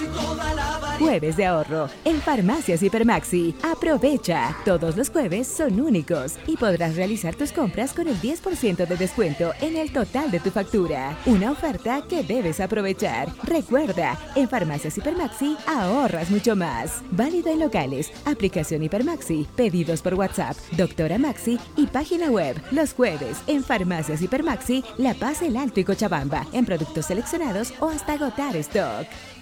Jueves de ahorro en Farmacias Hipermaxi. Aprovecha. Todos los jueves son únicos y podrás realizar tus compras con el 10% de descuento en el total de tu factura. Una oferta que debes aprovechar. Recuerda, en Farmacias Hipermaxi ahorras mucho más. Válido en locales, aplicación Hipermaxi, pedidos por WhatsApp, Doctora Maxi y página web. Los jueves en Farmacias Hipermaxi, La Paz, El Alto y Cochabamba, en productos seleccionados o hasta agotar stock.